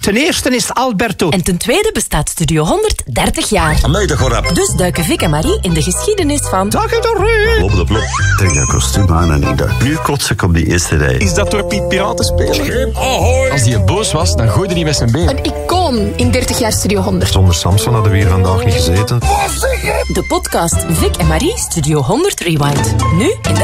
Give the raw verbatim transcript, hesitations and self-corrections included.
Ten eerste is het Alberto. En ten tweede bestaat Studio honderd dertig jaar. Amai, dat gaat rap. Dus duiken Vic en Marie in de geschiedenis van... Dag Doreen. Plop de plop. Trek dat kostuum aan en ik dacht, nu kots ik op die eerste rij. Is dat door Piet Piraten spelen? Ahoy. Als hij boos was, dan gooide hij met zijn been. Een icoon in dertig jaar Studio honderd. Zonder Samson hadden we hier vandaag niet gezeten. De podcast Vic en Marie Studio honderd Rewind. Nu in de